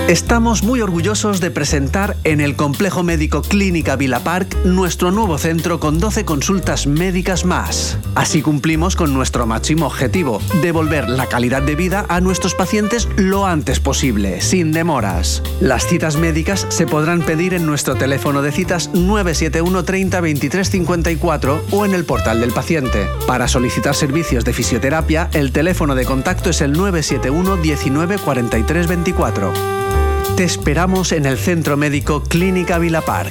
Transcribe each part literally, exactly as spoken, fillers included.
Estamos muy orgullosos de presentar en el Complejo Médico Clínica Vila Park nuestro nuevo centro con doce consultas médicas más. Así cumplimos con nuestro máximo objetivo, devolver la calidad de vida a nuestros pacientes lo antes posible, sin demoras. Las citas médicas se podrán pedir en nuestro teléfono de citas nueve siete uno treinta veintitrés cincuenta y cuatro o en el portal del paciente. Para solicitar servicios de fisioterapia, el teléfono de contacto es el nueve siete uno diecinueve cuarenta y tres veinticuatro. Te esperamos en el Centro Médico Clínica Vila Park.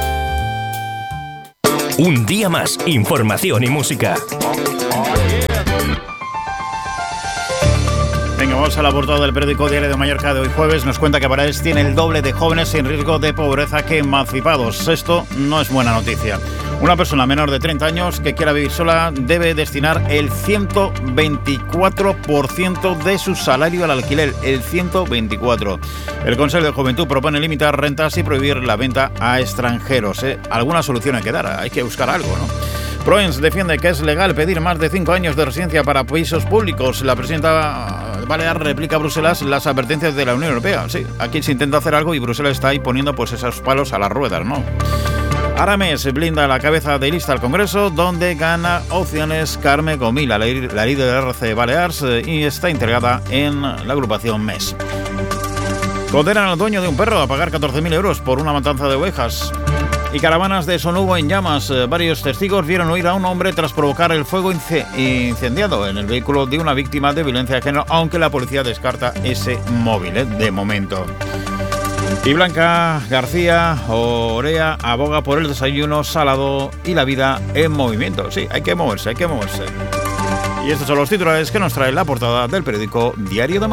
Un día más, información y música. Venga, vamos a la portada del periódico Diario de Mallorca de hoy jueves. Nos cuenta que Baleares tiene el doble de jóvenes en riesgo de pobreza que emancipados. Esto no es buena noticia. Una persona menor de treinta años que quiera vivir sola debe destinar el ciento veinticuatro por ciento de su salario al alquiler, el ciento veinticuatro por ciento. El Consejo de Juventud propone limitar rentas y prohibir la venta a extranjeros. ¿eh? Alguna solución hay que dar, hay que buscar algo, ¿no? Proens defiende que es legal pedir más de cinco años de residencia para pisos públicos. La presidenta balear replica a Bruselas las advertencias de la Unión Europea. Sí, aquí se intenta hacer algo y Bruselas está ahí poniendo pues esos palos a las ruedas, ¿no? Arames blinda la cabeza de lista al Congreso, donde gana opciones Carme Gomila, la líder del R C Balears, y está integrada en la agrupación M E S. Condenan al dueño de un perro a pagar catorce mil euros por una matanza de ovejas. Y caravanas de Sonubo en llamas. Varios testigos vieron huir a un hombre tras provocar el fuego incendiado en el vehículo de una víctima de violencia de género, aunque la policía descarta ese móvil, ¿eh? de momento. Y Blanca García Orea aboga por el desayuno salado y la vida en movimiento. Sí, hay que moverse, hay que moverse. Y estos son los titulares que nos trae la portada del periódico Diario de